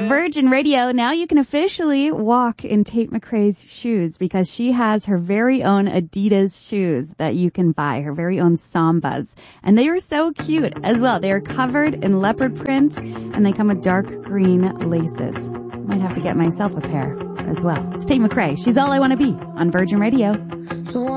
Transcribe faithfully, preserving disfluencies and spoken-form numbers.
Virgin Radio, now you can officially walk in Tate McRae's shoes because she has her very own Adidas shoes that you can buy, her very own Sambas. And they are so cute as well. They are covered in leopard print and they come with dark green laces. Might have to get myself a pair as well. It's Tate McRae. She's All I Want to Be on Virgin Radio.